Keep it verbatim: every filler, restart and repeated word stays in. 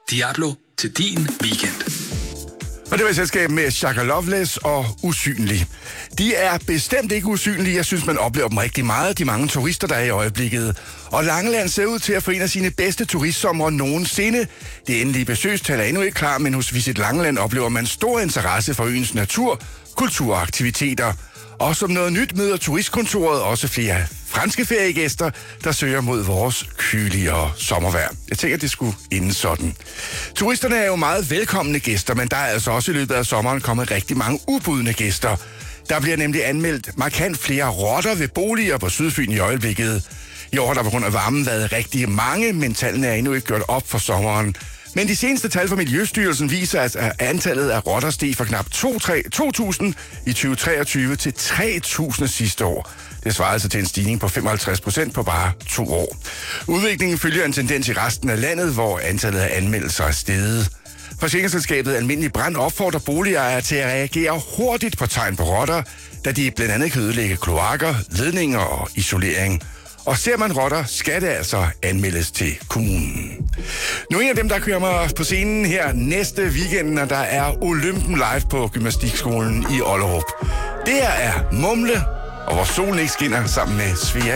Diablo til din weekend. Og det var i selskab med Shaka Loveless og Usynlig. De er bestemt ikke usynlige. Jeg synes, man oplever dem rigtig meget, de mange turister, der er i øjeblikket. Og Langeland ser ud til at få en af sine bedste turistsommer nogensinde. Det endelige besøgstal er endnu ikke klar, men hos Visit Langeland oplever man stor interesse for øens natur, kultur og aktiviteter. Og som noget nyt møder turistkontoret også flere franske feriegæster, der søger mod vores kyligere sommervejr. Jeg tænker, det skulle ende sådan. Turisterne er jo meget velkomne gæster, men der er altså også i løbet af sommeren kommet rigtig mange ubudne gæster. Der bliver nemlig anmeldt markant flere rotter ved boliger på Sydfyn i øjeblikket. I år har der på grund af varmen været rigtig mange, men tallene er endnu ikke gjort op for sommeren. Men de seneste tal fra Miljøstyrelsen viser, at antallet af rotter steg fra knap to tusind i tyve treogtyve til tre tusind sidste år. Det svarer altså til en stigning på femoghalvtreds procent på bare to år. Udviklingen følger en tendens i resten af landet, hvor antallet af anmeldelser er steget. Forsikringsselskabet Almindelig Brand opfordrer boligejere til at reagere hurtigt på tegn på rotter, da de blandt andet kan ødelægge kloakker, ledninger og isolering. Og ser man rotter, skal det altså anmeldes til kommunen. Nu en af dem, der kører mig på scenen her næste weekend, når der er Olympen live på Gymnastikskolen i Ollerup. Det her er Mumle, og hvor solen ikke skinner sammen med Svea